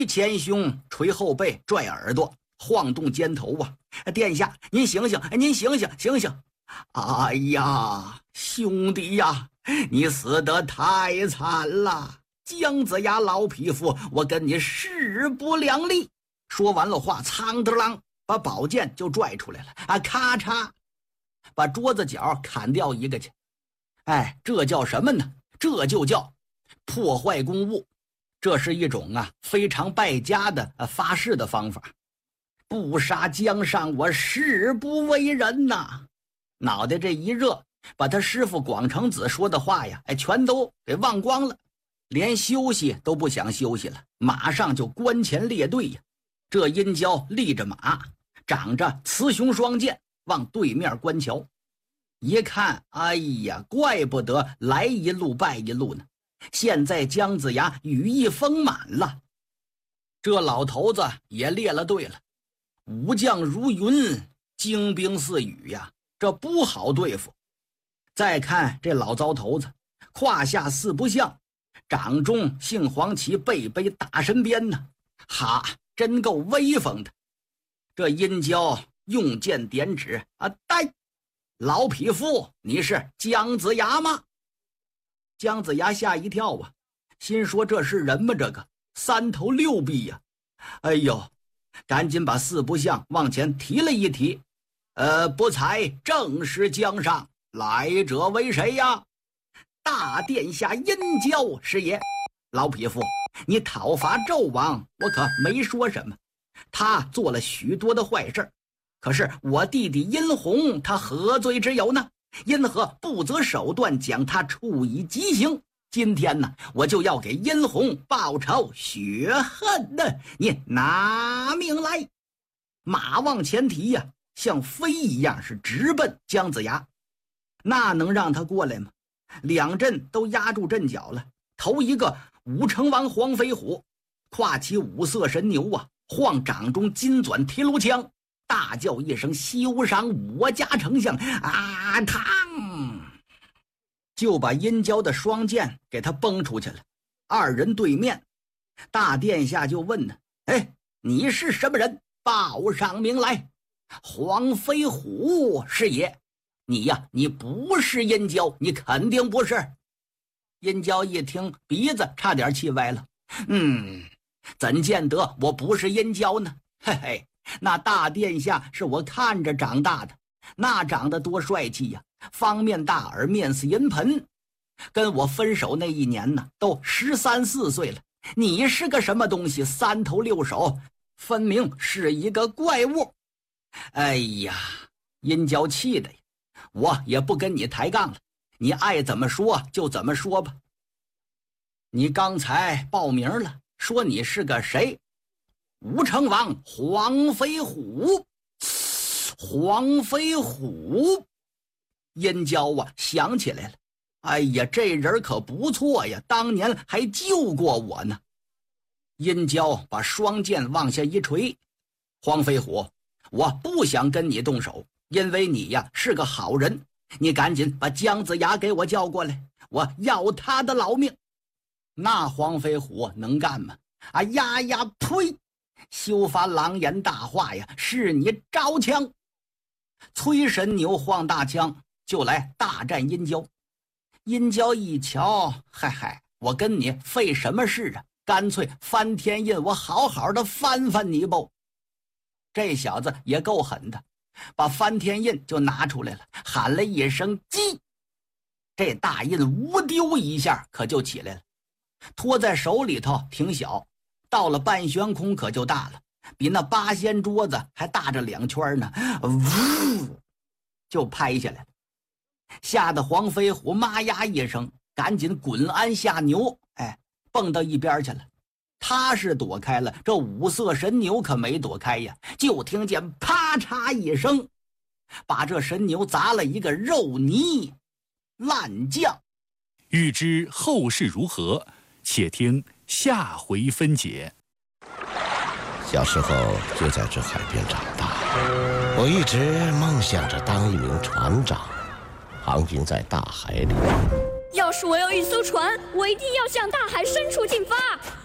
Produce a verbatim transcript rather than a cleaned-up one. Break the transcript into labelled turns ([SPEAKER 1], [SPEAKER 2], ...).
[SPEAKER 1] 前胸，捶后背，拽耳朵，晃动肩头啊！殿下，您醒醒，您醒醒，醒醒！哎呀，兄弟呀，你死得太惨了！姜子牙老匹夫，我跟你势不两立。说完了话，苍的啷把宝剑就拽出来了啊！咔嚓，把桌子角砍掉一个去。哎，这叫什么呢？这就叫破坏公物。这是一种啊非常败家的、啊、发誓的方法。不杀姜尚，我誓不为人呐！脑袋这一热，把他师傅广成子说的话呀，哎，全都给忘光了，连休息都不想休息了，马上就关前列队呀。这殷郊立着马，长着雌雄双剑，往对面关桥。一看，哎呀，怪不得来一路败一路呢。现在姜子牙羽翼丰满了，这老头子也列了队了，武将如云，精兵似雨呀，这不好对付。再看这老糟头子，胯下四不像，掌中杏黄旗，背背大神鞭呢，哈，真够威风的。这殷郊用剑点指啊，呆，老匹夫，你是姜子牙吗？姜子牙吓一跳啊，心说这是人吗？这个三头六臂呀、啊！哎呦，赶紧把四不像往前提了一提。呃，不才正是姜尚，来者为谁呀？大殿下殷郊是也。老匹夫，你讨伐纣王，我可没说什么，他做了许多的坏事，可是我弟弟殷红他何罪之有呢？因何不择手段将他处以极刑？今天呢，我就要给殷红报仇雪恨呢！你拿命来！马往前提呀、啊，像飞一样是直奔姜子牙。那能让他过来吗？两阵都压住阵脚了。头一个武成王黄飞虎，跨起五色神牛啊，晃掌中金钻提炉枪，大叫一声：“休赏我家丞相！”啊，嘡！就把殷郊的双剑给他崩出去了。二人对面，大殿下就问呢：“哎，你是什么人？报上名来。”黄飞虎是也。你呀，你不是殷郊，你肯定不是。殷郊一听，鼻子差点气歪了。嗯，怎见得我不是殷郊呢？嘿嘿，那大殿下是我看着长大的，那长得多帅气呀，方面大耳，面似银盆。跟我分手那一年呢，都十三四岁了。你是个什么东西？三头六手，分明是一个怪物。哎呀，殷郊气的呀，我也不跟你抬杠了，你爱怎么说就怎么说吧。你刚才报名了，说你是个谁？吴成王黄飞虎。黄飞虎，殷郊啊想起来了，哎呀，这人可不错呀，当年还救过我呢。殷郊把双剑往下一垂：“黄飞虎，我不想跟你动手，因为你呀是个好人，你赶紧把姜子牙给我叫过来，我要他的老命。”那黄飞虎能干吗？啊呀呀，呸！休发狼言大话呀，是你招枪。崔神牛晃大枪就来大战殷郊。殷郊一瞧，嗨嗨，我跟你费什么事啊？干脆翻天印，我好好的翻翻你不？这小子也够狠的，把翻天印就拿出来了，喊了一声鸡，这大印无丢一下可就起来了，托在手里头挺小，到了半悬空可就大了，比那八仙桌子还大着两圈呢，呜，就拍下来了，吓得黄飞虎妈呀一声，赶紧滚鞍下牛，哎，蹦到一边去了。他是躲开了，这五色神牛可没躲开呀，就听见啪嚓一声，把这神牛砸了一个肉泥烂酱。
[SPEAKER 2] 欲知后事如何，且听下回分解。
[SPEAKER 3] 小时候就在这海边长大，我一直梦想着当一名船长，航行在大海里。
[SPEAKER 4] 要是我有一艘船，我一定要向大海深处进发。